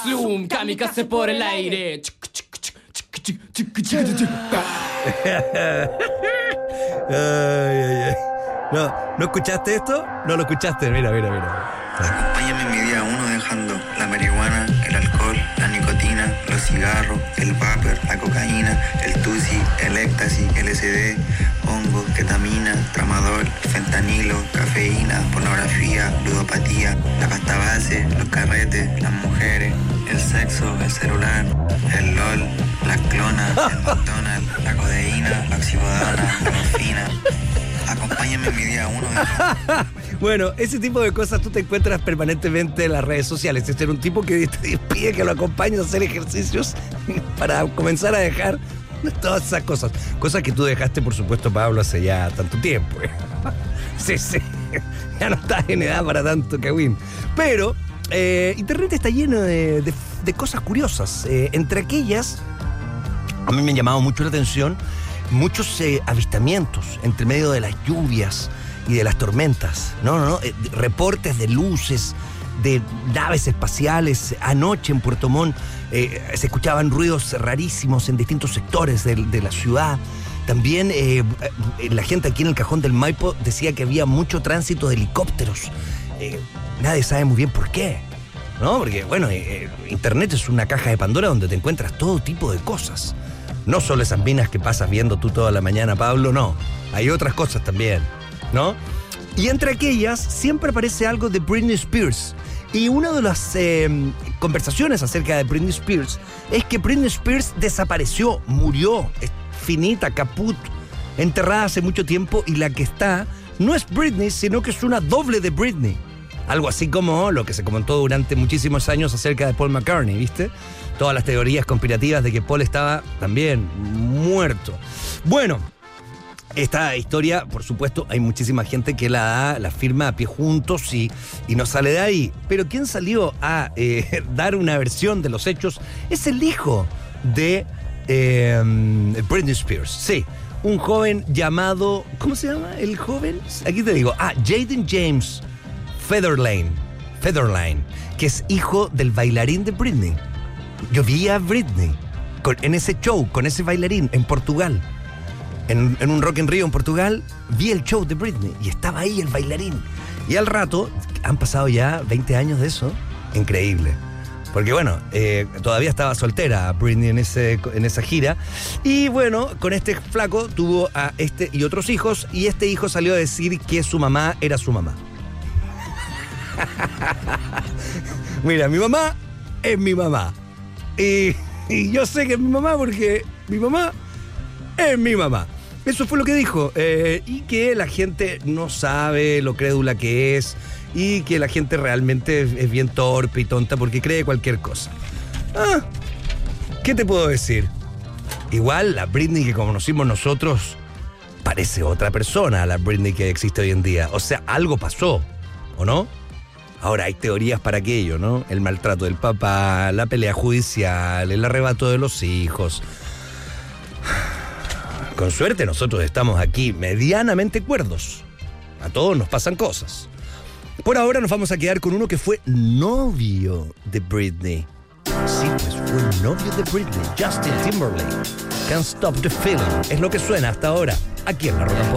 Slum, kamikaze por el aire. Ay. ¿No escuchaste esto? No lo escuchaste, mira. Acompáñame en mi día 1 dejando la marihuana, el alcohol, la nicotina, los cigarros, el vapor, la cocaína, el tusi, el éxtasis, LSD, hongo, ketamina, tramadol, fentanilo, cafeína, pornografía, ludopatía, la pasta base, los carretes, las mujeres, el sexo, el celular, el LOL, las clonas, el McDonald's, la codeína, la oxicodona, la morfina. Acompáñame en mi día 1 dejando... Bueno, ese tipo de cosas tú te encuentras permanentemente en las redes sociales. Este era un tipo que te pide que lo acompañes a hacer ejercicios para comenzar a dejar todas esas cosas. Cosas que tú dejaste, por supuesto, Pablo, hace ya tanto tiempo. Sí. Ya no estás en edad para tanto, Kawin. Pero Internet está lleno de cosas curiosas. Entre aquellas, a mí me han llamado mucho la atención muchos avistamientos entre medio de las lluvias y de las tormentas, reportes de luces, de naves espaciales. Anoche en Puerto Montt se escuchaban ruidos rarísimos en distintos sectores de la ciudad. También la gente aquí en el Cajón del Maipo decía que había mucho tránsito de helicópteros. Nadie sabe muy bien por qué, ¿no? Porque, Internet es una caja de Pandora donde te encuentras todo tipo de cosas. No solo esas minas que pasas viendo tú toda la mañana, Pablo, no. Hay otras cosas también, ¿no? Y entre aquellas siempre aparece algo de Britney Spears. Y una de las conversaciones acerca de Britney Spears es que Britney Spears desapareció, murió, es finita, caput, enterrada hace mucho tiempo, y la que está no es Britney, sino que es una doble de Britney. Algo así como lo que se comentó durante muchísimos años acerca de Paul McCartney, ¿viste? Todas las teorías conspirativas de que Paul estaba también muerto. Bueno, esta historia, por supuesto, hay muchísima gente que la firma a pie juntos y no sale de ahí. Pero quien salió a dar una versión de los hechos es el hijo de Britney Spears. Sí, un joven llamado... ¿Cómo se llama el joven? Aquí te digo. Jaden James Federline, que es hijo del bailarín de Britney. Yo vi a Britney en ese show, con ese bailarín en Portugal. En un Rock in Rio en Portugal, vi el show de Britney y estaba ahí el bailarín. Y al rato, han pasado ya 20 años de eso. Increíble. Porque todavía estaba soltera Britney en esa gira. Y con este flaco tuvo a este y otros hijos. Y este hijo salió a decir que su mamá era su mamá. Mira, mi mamá es mi mamá. Y yo sé que es mi mamá porque mi mamá es mi mamá. Eso fue lo que dijo. Y que la gente no sabe lo crédula que es. Y que la gente realmente es bien torpe y tonta porque cree cualquier cosa. ¿Qué te puedo decir? Igual la Britney que conocimos nosotros parece otra persona a la Britney que existe hoy en día. O sea, algo pasó, ¿o no? Ahora hay teorías para aquello, ¿no? El maltrato del papá, la pelea judicial, el arrebato de los hijos. Con suerte nosotros estamos aquí medianamente cuerdos. A todos nos pasan cosas. Por ahora nos vamos a quedar con uno que fue novio de Britney. Sí, pues fue novio de Britney, Justin Timberlake. Can't Stop the Feeling. Es lo que suena hasta ahora, aquí en La Roca Pop.